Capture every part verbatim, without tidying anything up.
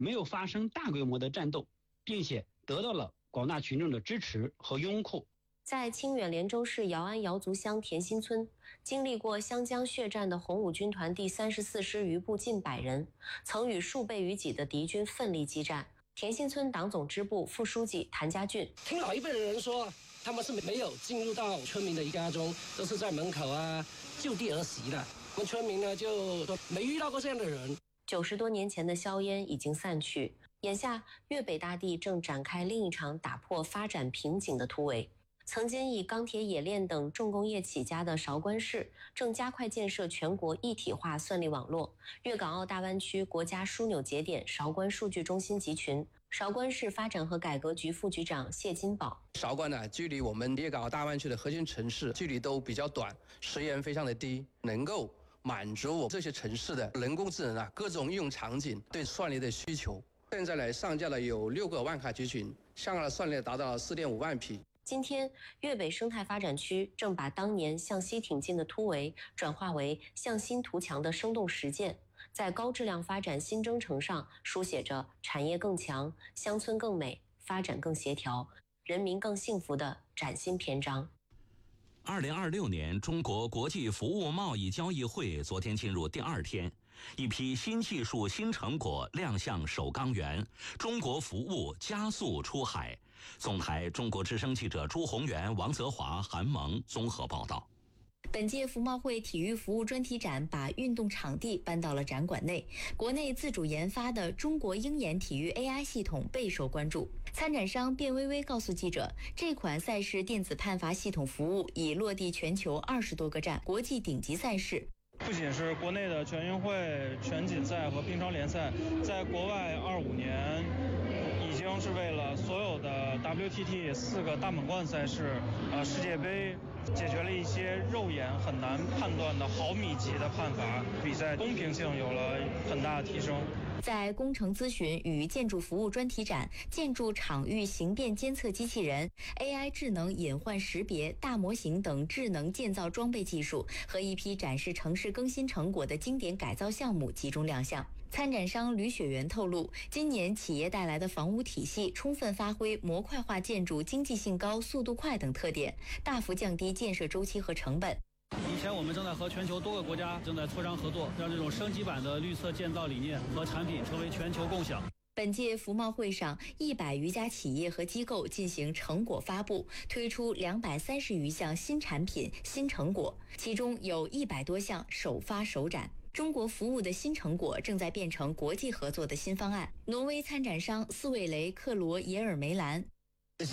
没有发生大规模的战斗，并且得到了广大群众的支持和拥护。 在清远连州市姚安瑶族乡田心村，经历过湘江血战的红五军团第三十四师余部近百人，曾与数倍于己的敌军奋力激战。田心村党总支部副书记谭家俊， 听老一辈的人说，他们是没有进入到村民的家中，都是在门口啊就地而息的。我们村民呢就没遇到过这样的人。 九十多年前的硝烟已经散去，眼下粤北大地正展开另一场打破发展瓶颈的突围。曾经以钢铁冶炼等重工业起家的韶关市，正加快建设全国一体化算力网络。粤港澳大湾区国家枢纽节点韶关数据中心集群，韶关市发展和改革局副局长谢金宝。 韶关呢，距离我们粤港澳大湾区的核心城市距离都比较短，时延非常的低，能够满足我这些城市的人工智能啊各种应用场景对算力的需求。现在呢，上架了有六个万卡集群，上架的算力达到了四点五万匹。 今天，粤北生态发展区正把当年向西挺进的突围转化为向新图强的生动实践，在高质量发展新征程上书写着产业更强、乡村更美、发展更协调、人民更幸福的崭新篇章。 二零二六年中国国际服务贸易交易会昨天进入第二天，一批新技术新成果亮相首钢源，中国服务加速出海。总台中国之声记者朱宏元、王泽华、韩萌综合报道。 本届服贸会体育服务专题展把运动场地搬到了展馆内，国内自主研发的中国鹰眼体育 A I 系统备受关注。参展商卞微微告诉记者，这款赛事电子判罚系统服务已落地全球二十多个站，国际顶级赛事。 不仅是国内的全运会、全锦赛和乒乓联赛，在国外二五年已经是为了所有的 W T T 四个大满贯赛事、呃世界杯，解决了一些肉眼很难判断的毫米级的判罚，比赛公平性有了很大的提升。 在工程咨询与建筑服务专题展，建筑场域形变监测机器人、A I 智能隐患识别、大模型等智能建造装备技术和一批展示城市更新成果的经典改造项目集中亮相。参展商吕雪媛透露，今年企业带来的房屋体系充分发挥模块化建筑经济性高、速度快等特点，大幅降低建设周期和成本。 以前我们正在和全球多个国家正在磋商合作，让这种升级版的绿色建造理念和产品成为全球共享。 本届服贸会上，一百余家企业和机构进行成果发布，推出两百三十余项新产品、新成果，其中有一百多项首发首展。中国服务的新成果正在变成国际合作的新方案。挪威参展商斯韦雷克罗耶尔梅兰。 这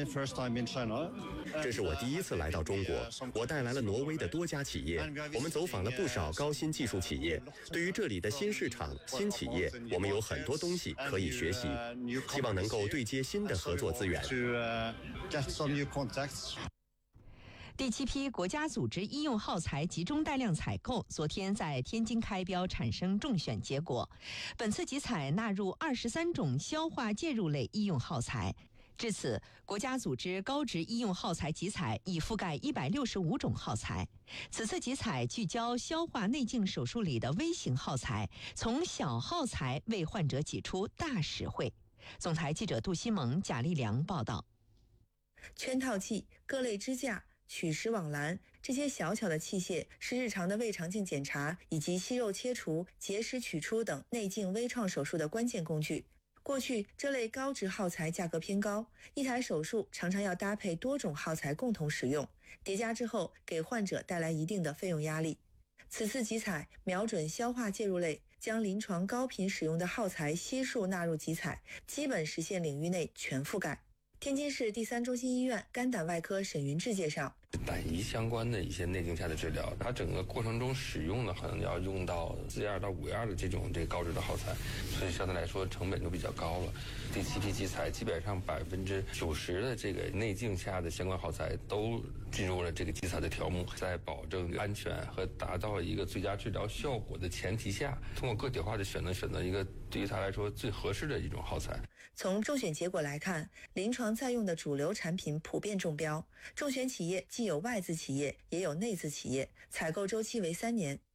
是我第一次来到中国，我带来了挪威的多家企业，我们走访了不少高新技术企业。对于这里的新市场、新企业，我们有很多东西可以学习，希望能够对接新的合作资源。 第七批国家组织医用耗材集中带量采购昨天在天津开标，产生中选结果。本次集采纳入二十三种消化介入类医用耗材。至此，国家组织高值医用耗材集采已覆盖一百六十五种耗材。此次集采聚焦消化内镜手术里的微型耗材，从小耗材为患者挤出大实惠。总台记者杜西蒙、贾立良报道。 圈套器、各类支架、取食网篮，这些小巧的器械是日常的胃肠镜检查以及息肉切除、结石取出等内镜微创手术的关键工具。过去这类高值耗材价格偏高，一台手术常常要搭配多种耗材共同使用，叠加之后给患者带来一定的费用压力。此次集采瞄准消化介入类，将临床高频使用的耗材悉数纳入集采，基本实现领域内全覆盖。天津市第三中心医院肝胆外科沈云志介绍， 胆胰相关的一些内镜下的治疗，它整个过程中使用呢，可能要用到四 E 到五 E 的这种这个高值的耗材，所以相对来说成本就比较高了。第七批集采基本上百分之九十的这个内镜下的相关耗材都进入了这个集采的条目，在保证安全和达到一个最佳治疗效果的前提下，通过个体化的选择选择一个对于它来说最合适的一种耗材。 从中选结果来看，临床在用的主流产品普遍中标，中选企业既有外资企业也有内资企业，采购周期为三年。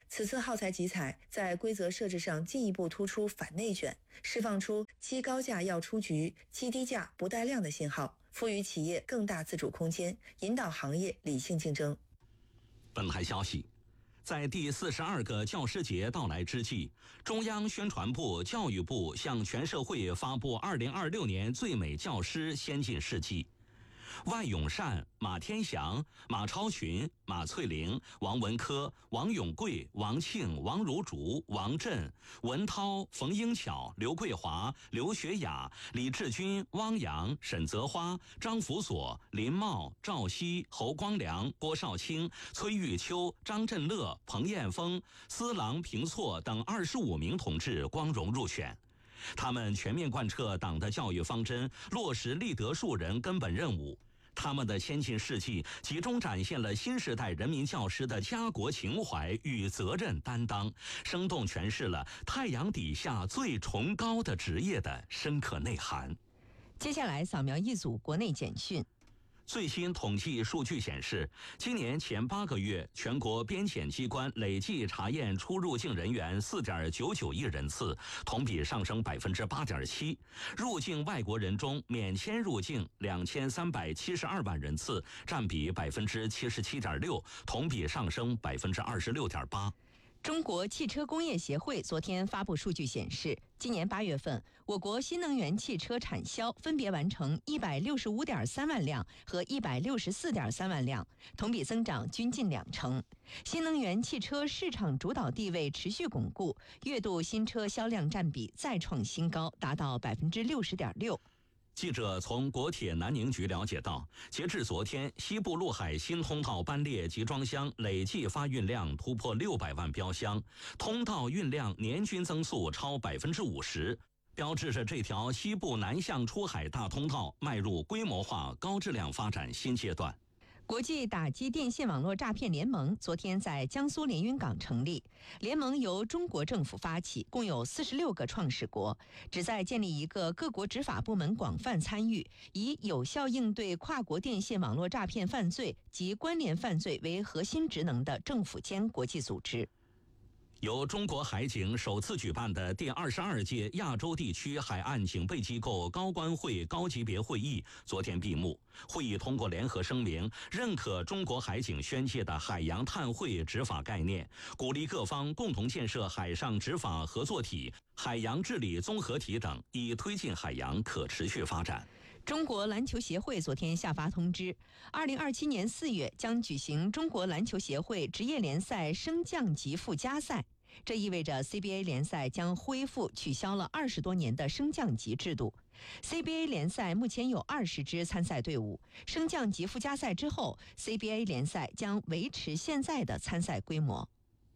此次耗材集采在规则设置上进一步突出反内卷，释放出基高价要出局、基低价不带量的信号，赋予企业更大自主空间，引导行业理性竞争。 本台消息，在第四十二个教师节到来之际，中央宣传部、教育部向全社会发布二零二六年最美教师先进事迹。万永善、马天祥、马超群、马翠玲、王文科、王永贵、王庆、王如竹、王震、文涛、冯英巧、刘桂华、刘学雅、李志军、汪洋、沈泽花、张福锁、林茂、赵熙、侯光良、郭少卿、崔玉秋、张振乐、彭艳峰、司郎平措等二十五名同志光荣入选。他们全面贯彻党的教育方针，落实立德树人根本任务。他们的先进事迹集中展现了新时代人民教师的家国情怀与责任担当，生动诠释了太阳底下最崇高的职业的深刻内涵。 接下来扫描一组国内简讯。 最新统计数据显示，今年前八个月，全国边检机关累计查验出入境人员四点九九亿人次，同比上升百分之八点七。入境外国人中，免签入境两千三百七十二万人次，占比百分之七十七点六，同比上升百分之二十六点八。 中国汽车工业协会昨天发布数据显示，今年八月份，我国新能源汽车产销分别完成一百六十五点三万辆和一百六十四点三万辆，同比增长均近两成。新能源汽车市场主导地位持续巩固，月度新车销量占比再创新高，达到百分之六十点六。 记者从国铁南宁局了解到，截至昨天，西部陆海新通道班列集装箱累计发运量突破六百万标箱，通道运量年均增速超百分之五十，标志着这条西部南向出海大通道迈入规模化、高质量发展新阶段。 国际打击电信网络诈骗联盟昨天在江苏连云港成立，联盟由中国政府发起，共有四十六个创始国，旨在建立一个各国执法部门广泛参与，以有效应对跨国电信网络诈骗犯罪及关联犯罪为核心职能的政府间国际组织。 由中国海警首次举办的第二十二届亚洲地区海岸警备机构高官会高级别会议昨天闭幕。会议通过联合声明，认可中国海警宣介的海洋碳汇执法概念，鼓励各方共同建设海上执法合作体、海洋治理综合体等，以推进海洋可持续发展。 中国篮球协会昨天下发通知，二零二七年四月将举行中国篮球协会职业联赛升降级附加赛。这意味着 C B A 联赛将恢复取消了二十多年的升降级制度。C B A 联赛目前有二十支参赛队伍，升降级附加赛之后 ，C B A 联赛将维持现在的参赛规模。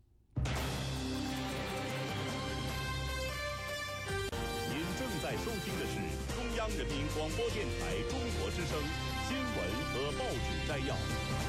您正在收听的是中央人民广播电台中国之声新闻和报纸摘要。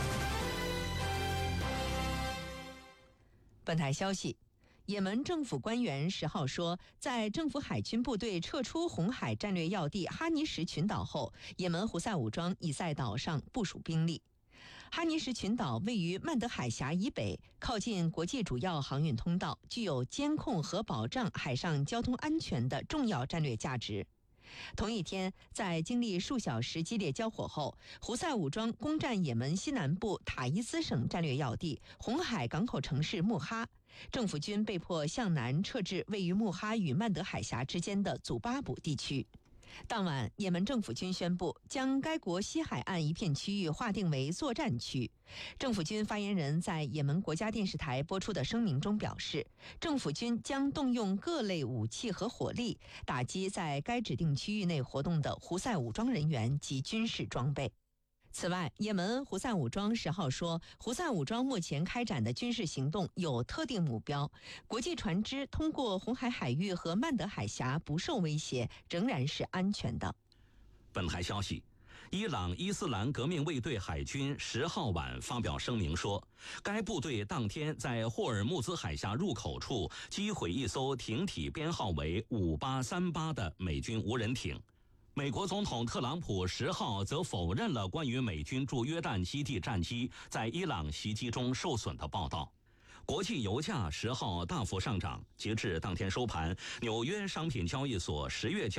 本台消息。也门政府官员十号说，在政府海军部队撤出红海战略要地哈尼什群岛后，也门胡塞武装已在岛上部署兵力。哈尼什群岛位于曼德海峡以北，靠近国际主要航运通道，具有监控和保障海上交通安全的重要战略价值。同一天，在经历数小时激烈交火后，胡塞武装攻占也门西南部塔伊斯省战略要地红海港口城市穆哈，政府军被迫向南撤至位于穆哈与曼德海峡之间的祖巴卜地区。当晚，也门政府军宣布将该国西海岸一片区域划定为作战区。政府军发言人在也门国家电视台播出的声明中表示，政府军将动用各类武器和火力，打击在该指定区域内活动的胡塞武装人员及军事装备。此外，也门胡塞武装十号说，胡塞武装目前开展的军事行动有特定目标，国际船只通过红海海域和曼德海峡不受威胁，仍然是安全的。 本台消息，伊朗伊斯兰革命卫队海军十号晚发表声明说，该部队当天在霍尔木兹海峡入口处击毁一艘艇体编号为五八三八的美军无人艇。美国总统特朗普十号则否认了关于美军驻约旦基地战机在伊朗袭击中受损的报道。 国际油价十号大幅上涨，截至当天收盘，纽约商品交易所十月交